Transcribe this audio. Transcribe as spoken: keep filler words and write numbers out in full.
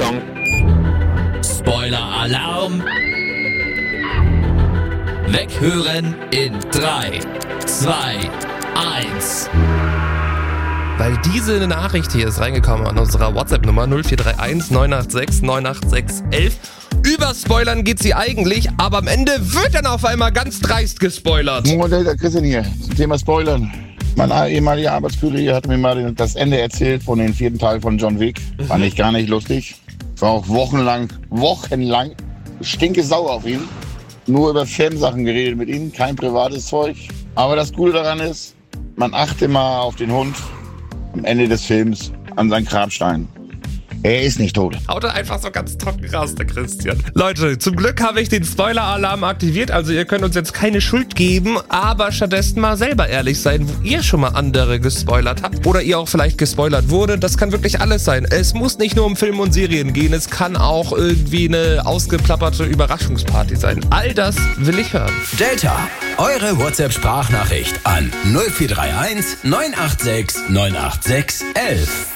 Achtung. Spoiler-Alarm. Weghören in drei, zwei, eins. Weil diese Nachricht hier ist reingekommen an unserer WhatsApp-Nummer null vier drei eins neun acht sechs neun acht sechs eins eins. Über Spoilern geht sie eigentlich, aber am Ende wird dann auf einmal ganz dreist gespoilert. Moin, der Christian hier zum Thema Spoilern. Mein ehemaliger Arbeitskollege hat mir mal das Ende erzählt von dem vierten Teil von John Wick. Fand ich gar nicht lustig. War auch wochenlang, wochenlang stinke sauer auf ihn. Nur über Filmsachen geredet mit ihm, kein privates Zeug. Aber das Gute daran ist, man achte mal auf den Hund am Ende des Films an seinen Grabstein. Er ist nicht tot. Haut er einfach so ganz trocken raus, der Christian. Leute, zum Glück habe ich den Spoiler-Alarm aktiviert, also ihr könnt uns jetzt keine Schuld geben, aber stattdessen mal selber ehrlich sein, wo ihr schon mal andere gespoilert habt oder ihr auch vielleicht gespoilert wurde. Das kann wirklich alles sein. Es muss nicht nur um Filme und Serien gehen, es kann auch irgendwie eine ausgeplapperte Überraschungsparty sein. All das will ich hören. Delta, eure WhatsApp-Sprachnachricht an null vier drei eins neun acht sechs neun acht sechs eins eins.